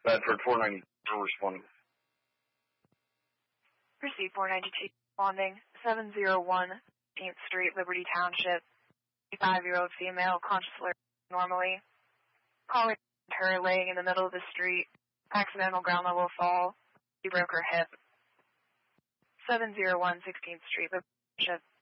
Bedford 492 responding. Proceed 492 responding. 701 18th Street, Liberty Township. 55-year-old female, conscious normally. Calling her laying in the middle of the street. Accidental ground level fall. She broke her hip. 701 16th Street, Liberty Township.